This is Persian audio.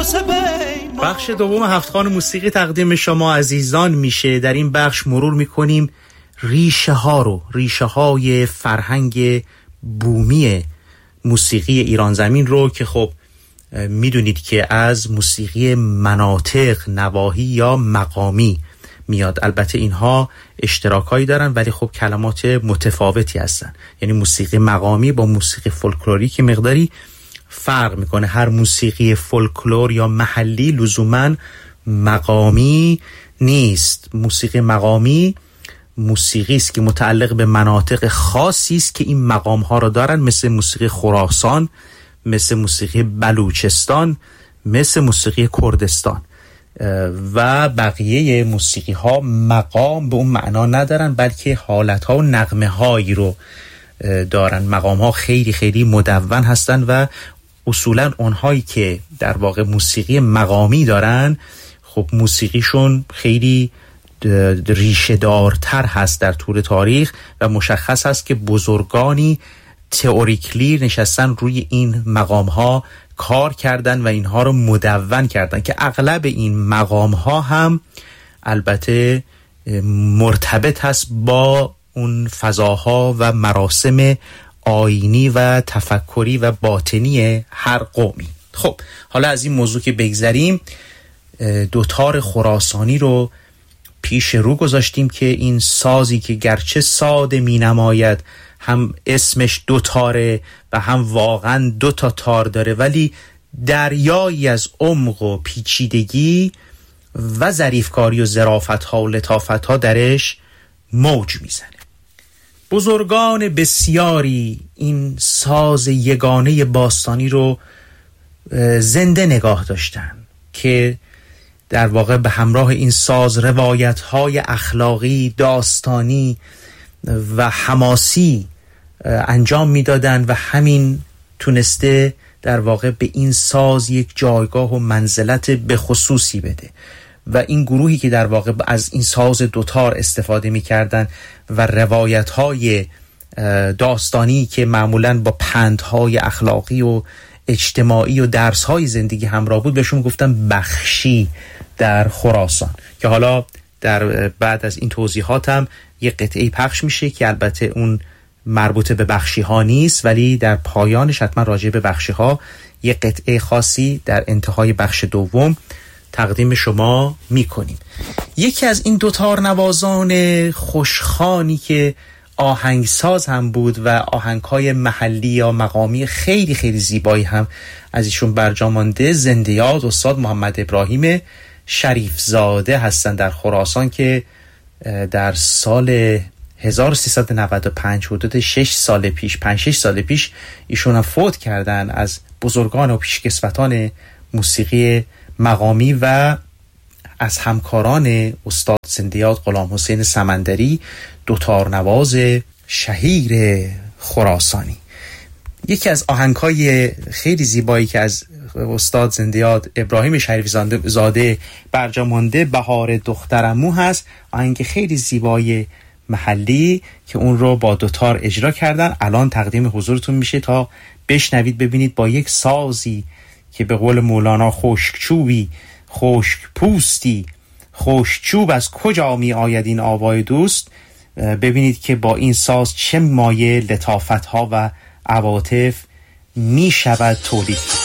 بخش دوم هفتخوان موسیقی تقدیم شما عزیزان میشه. در این بخش مرور میکنیم ریشه های فرهنگ بومی موسیقی ایران زمین رو که خب میدونید که از موسیقی مناطق نواحی یا مقامی میاد. البته اینها اشتراکایی دارن ولی خب کلمات متفاوتی هستن. یعنی موسیقی مقامی با موسیقی فولکلوریک مقداری فرق میکنه. هر موسیقی فولکلور یا محلی لزوماً مقامی نیست. موسیقی مقامی موسیقی است که متعلق به مناطق خاصی است که این مقام ها رو دارن، مثل موسیقی خراسان، مثل موسیقی بلوچستان، مثل موسیقی کردستان. و بقیه موسیقی ها مقام به اون معنا ندارن بلکه حالت ها و نغمه هایی رو دارن. مقام ها خیلی خیلی مدون هستن و اصولا اونهایی که در واقع موسیقی مقامی دارن خب موسیقیشون خیلی ریشه دارتر هست در طول تاریخ و مشخص هست که بزرگانی تئوریکلی نشستن روی این مقام ها کار کردن و اینها رو مدون کردن که اغلب این مقام ها هم البته مرتبط هست با اون فضاها و مراسم آیینی و تفکری و باطنی هر قومی. خب حالا از این موضوع که بگذریم، دوتار خراسانی رو پیش رو گذاشتیم که این سازی که گرچه ساده می نماید، هم اسمش دوتاره و هم واقعا دوتا تار داره، ولی دریایی از عمق و پیچیدگی و ظریفکاری و ظرافت‌ها و لطافت‌ها درش موج میزنه. بزرگان بسیاری این ساز یگانه باستانی رو زنده نگاه داشتن که در واقع به همراه این ساز روایت‌های اخلاقی، داستانی و حماسی انجام میدادن و همین تونسته در واقع به این ساز یک جایگاه و منزلت به خصوصی بده. و این گروهی که در واقع از این ساز دوتار استفاده میکردن و روایت‌های داستانی که معمولاً با پندهای اخلاقی و اجتماعی و درس‌های زندگی همراه بود بهشون گفتن بخشی در خراسان، که حالا در بعد از این توضیحاتم یک قطعه پخش میشه که البته اون مربوط به بخشی ها نیست، ولی در پایانش حتما راجع به بخشی ها یک قطعه خاصی در انتهای بخش دوم تقدیم شما میکنیم. یکی از این دوتار نوازان خوشخوانی که آهنگساز هم بود و آهنگ‌های محلی یا مقامی خیلی خیلی زیبایی هم از ایشون برجا مانده، زنده یاد استاد محمد ابراهیم شریفزاده هستند در خراسان که در سال 1395 حدود 5-6 سال پیش ایشون هم فوت کردن. از بزرگان و پیشکسوتان موسیقی مقامی و از همکاران استاد زنده یاد غلام حسین سمندری، دوتار نواز شهیر خراسانی. یکی از آهنگ‌های خیلی زیبایی که از استاد زنده یاد ابراهیم شریفزاده برجا مانده بهار دخترمو هست، آهنگ خیلی زیبای محلی که اون رو با دوتار اجرا کردن. الان تقدیم حضورتون میشه تا بشنوید، ببینید با یک سازی که به قول مولانا خشکچوبی، خشک پوستی، خشکچوب از کجا می آید این آوای دوست، ببینید که با این ساز چه مایه لطافت‌ها و عواطف می شود تولید.